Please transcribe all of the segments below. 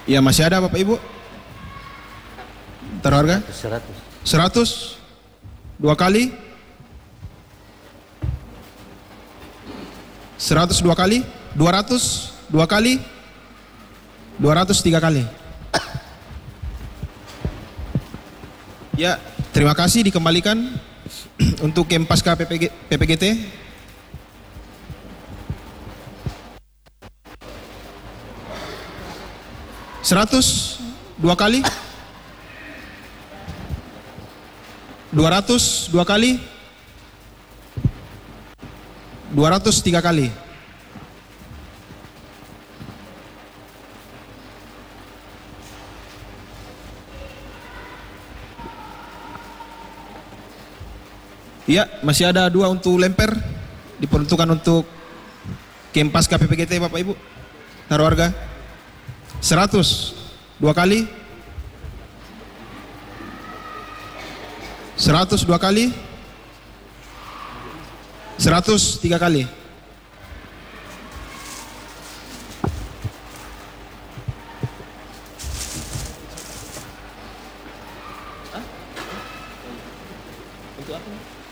Ya, masih ada Bapak Ibu? Taruh harga? 100. 100. 2 kali. 100 2 kali. 200 2 kali. 200 3 kali. Ya, terima kasih, dikembalikan untuk Kem Pasca PPGT. 100 2 kali. 200 2 kali. 200 3 kali. Iya, masih ada 2 untuk lemper, diperuntukkan untuk Kem Pasca PPGT Bapak Ibu. Taruh harga 100 2 kali. 100 2 kali. 100 3 kali. Untuk apa?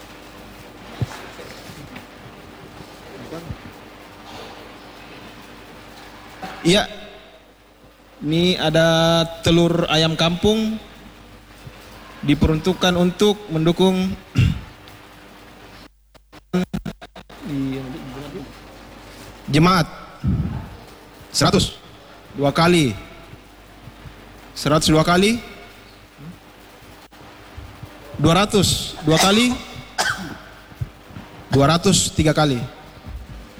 Iya. Ini ada telur ayam kampung, diperuntukkan untuk mendukung jemaat. 100 2 kali. 102 kali. 200 2 kali. 200 3 kali.